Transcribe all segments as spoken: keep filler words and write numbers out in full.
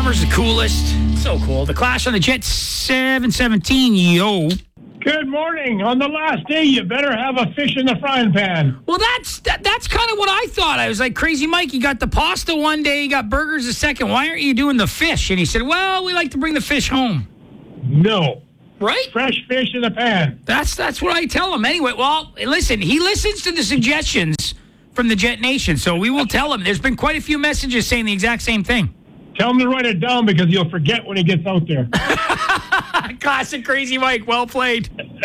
drummer's the coolest. So cool. The Clash on the Jet seven seventeen, yo. Good morning. On the last day, you better have a fish in the frying pan. Well, that's that, that's kind of what I thought. I was like, Crazy Mike, you got the pasta one day, you got burgers the second. Why aren't you doing the fish? And he said, well, we like to bring the fish home. No. Right? Fresh fish in the pan. That's that's what I tell him. Anyway, well, listen, he listens to the suggestions from the Jet Nation, so we will tell him. There's been quite a few messages saying the exact same thing. Tell him to write it down because he'll forget when he gets out there. Classic Crazy Mike. Well played.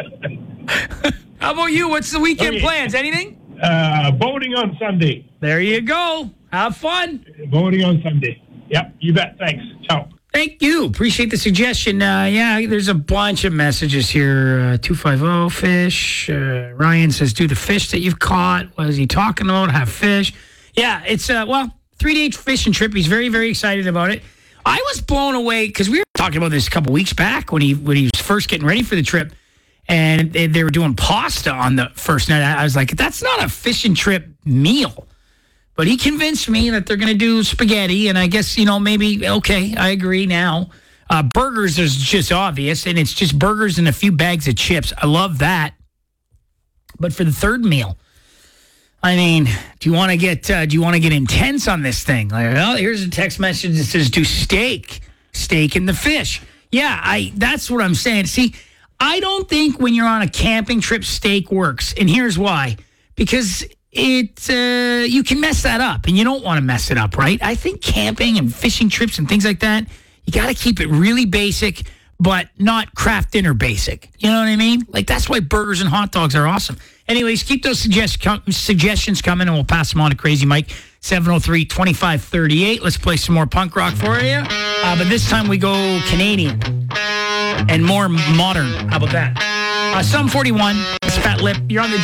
How about you? What's the weekend Okay. plans? Anything? Uh, boating on Sunday. There you go. Have fun. Boating on Sunday. Yep, you bet. Thanks. Ciao. Thank you. Appreciate the suggestion. Uh, yeah, there's a bunch of messages here. Uh, two five zero fish. Uh, Ryan says, do the fish that you've caught. What is he talking about? Have fish. Yeah, it's, uh, well, three-day fishing trip. He's very, very excited about it. I was blown away because we were talking about this a couple weeks back when he when he was first getting ready for the trip, and they, they were doing pasta on the first night. I was like, that's not a fishing trip meal. But he convinced me that they're going to do spaghetti, and I guess, you know, maybe, okay, I agree now. Uh, burgers is just obvious, and it's just burgers and a few bags of chips. I love that. But for the third meal, I mean, do you want to get uh, do you want to get intense on this thing? Like, well, here's a text message that says, do steak, steak and the fish. Yeah, I that's what I'm saying. See, I don't think when you're on a camping trip, steak works, and here's why. Because it uh, you can mess that up, and you don't want to mess it up, right? I think camping and fishing trips and things like that, you got to keep it really basic, but not craft dinner basic. You know what I mean? Like, that's why burgers and hot dogs are awesome. Anyways, keep those suggest- com- suggestions coming, and we'll pass them on to Crazy Mike, seven oh three, twenty-five thirty-eight. Let's play some more punk rock for you. Uh, but this time we go Canadian and more modern. How about that? Uh, Sum forty-one, it's Fat Lip. You're on the